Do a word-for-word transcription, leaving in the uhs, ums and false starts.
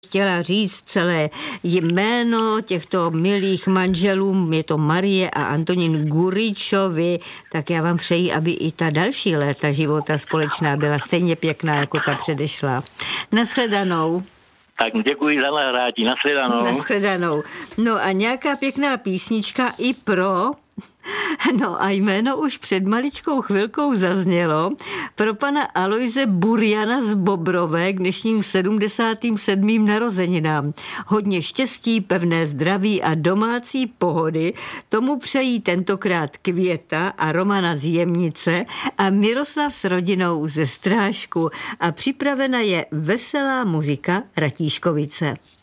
chtěla říct celé jméno těchto milých manželů, je to Marie a Antonín Guričovi, tak já vám přeji, aby i ta další léta života společná byla stejně pěkná, jako ta předešla. Nashledanou. Tak děkuji za nahrátí, nashledanou. Nashledanou. No a nějaká pěkná písnička i pro... No a jméno už před maličkou chvilkou zaznělo pro pana Alojze Burjana z Bobrové k dnešním sedmdesátým sedmým narozeninám. Hodně štěstí, pevné zdraví a domácí pohody tomu přejí tentokrát Květa a Romana z Jemnice a Miroslav s rodinou ze Strážku a připravena je veselá muzika Ratíškovice.